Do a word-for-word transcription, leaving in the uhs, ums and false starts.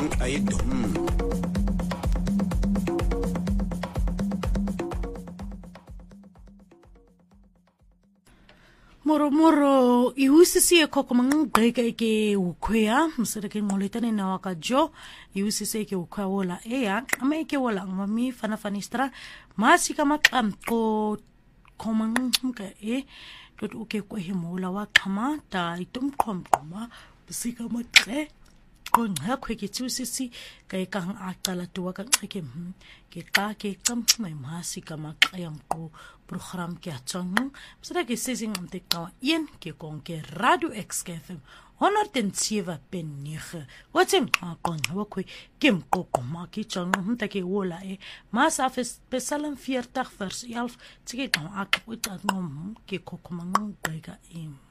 ang ay dum. Moro moro ihusisi e koko mangqeka ke ukhya msere ke ngolitane na waka jo ihusisi ke ukhya wola eya ama ke wola ngami fana fanistra masika maqamqo komangqka e dot uke ko himola wa qhama ta itumqhomqoma bisika maqe konqa khweke tsusisi ka ikang aqala tuwa ka qeke ke qa ke qamqma masika maqayam ko program ke atsang msere ke sesing amte ka een ke konke radio X K F M honderd zeven punt negen watsem aqon wakwe kim kokoma ki tsang mta ke wola e mas af Psalm veertig vers elf tsike ka akwa ngom ke kokoma ngqeka em